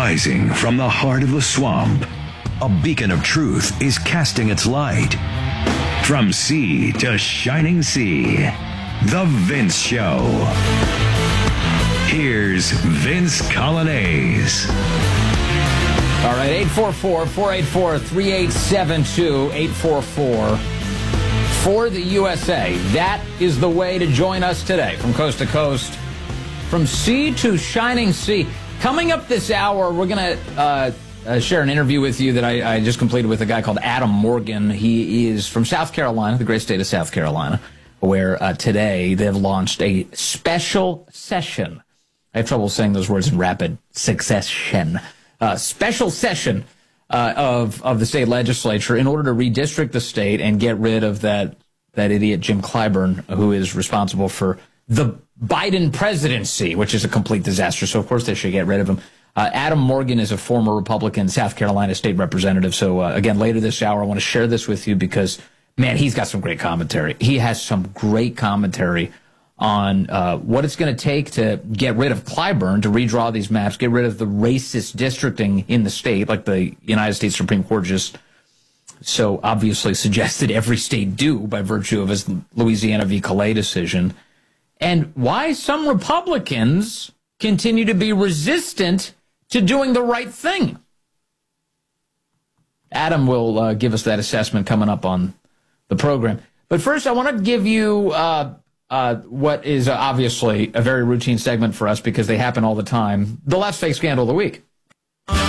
Rising from the heart of the swamp, a beacon of truth is casting its light. From sea to shining sea, The Vince Show. Here's Vince Coglianese. All right, 844-484-3872, 844 for the USA. That is the way to join us today from coast to coast, from sea to shining sea. Coming up this hour, we're going to share an interview with you that I just completed with a guy called Adam Morgan. He is from South Carolina, the great state of South Carolina, where today they've launched a special session. I have trouble saying those words in rapid succession. Special session of the state legislature in order to redistrict the state and get rid of that idiot Jim Clyburn, who is responsible for the Biden presidency, which is a complete disaster. So, of course, they should get rid of him. Adam Morgan is a former Republican South Carolina state representative. So, again, later this hour, I want to share this with you because, man, he's got some great commentary. He has some great commentary on what it's going to take to get rid of Clyburn, to redraw these maps, get rid of the racist districting in the state, like the United States Supreme Court just so obviously suggested every state do by virtue of his Louisiana v. Calais decision, and why some Republicans continue to be resistant to doing the right thing. Adam will give us that assessment coming up on the program. But first, I want to give you what is obviously a very routine segment for us because they happen all the time. The last fake scandal of the week.